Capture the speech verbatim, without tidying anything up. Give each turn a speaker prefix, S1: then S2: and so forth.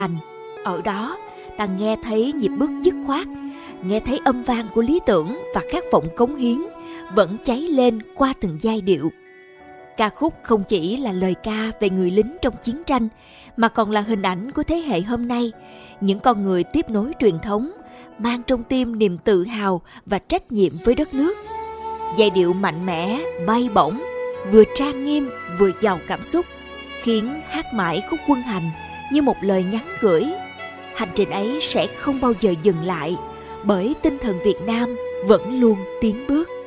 S1: hành. Ở đó, ta nghe thấy nhịp bước dứt khoát, nghe thấy âm vang của lý tưởng và khát vọng cống hiến vẫn cháy lên qua từng giai điệu. Ca khúc không chỉ là lời ca về người lính trong chiến tranh, mà còn là hình ảnh của thế hệ hôm nay, những con người tiếp nối truyền thống, mang trong tim niềm tự hào và trách nhiệm với đất nước. Giai điệu mạnh mẽ, bay bổng, vừa trang nghiêm vừa giàu cảm xúc, khiến hát mãi khúc Quân Hành như một lời nhắn gửi. Hành trình ấy sẽ không bao giờ dừng lại, bởi tinh thần Việt Nam vẫn luôn tiến bước.